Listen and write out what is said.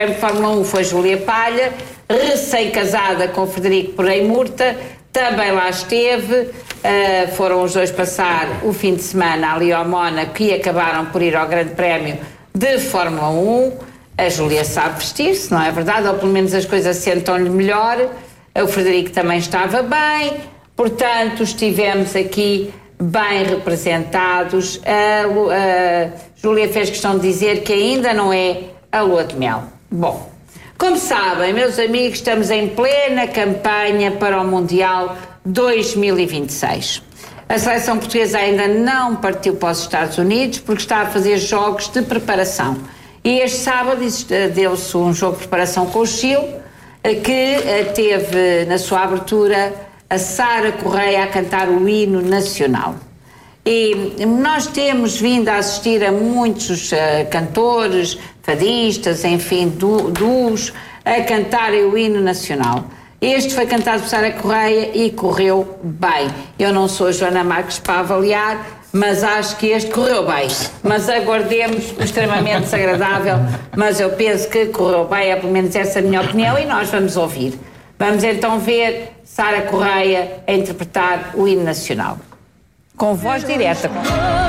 Em Fórmula 1 foi Júlia Palha, recém-casada com Frederico Porém Murta, também lá esteve, foram os dois passar o fim de semana ali ao Mónaco e acabaram por ir ao Grande Prémio de Fórmula 1. A Júlia sabe vestir-se, não é verdade? Ou pelo menos as coisas sentam-lhe melhor. O Frederico também estava bem, portanto estivemos aqui bem representados. A Júlia fez questão de dizer que ainda não é a lua de mel. Bom, como sabem, meus amigos, estamos em plena campanha para o Mundial 2026. A seleção portuguesa ainda não partiu para os Estados Unidos porque está a fazer jogos de preparação. E este sábado deu-se um jogo de preparação com o Chile, que teve na sua abertura a Sara Correia a cantar o hino nacional. E nós temos vindo a assistir a muitos cantores, fadistas, enfim, duos, a cantarem o hino nacional. Este foi cantado por Sara Correia e correu bem. Eu não sou a Joana Marques para avaliar, mas acho que este correu bem. Mas aguardemos o extremamente desagradável, mas eu penso que correu bem, é pelo menos essa a minha opinião, e nós vamos ouvir. Vamos então ver Sara Correia a interpretar o hino nacional. Com voz direta.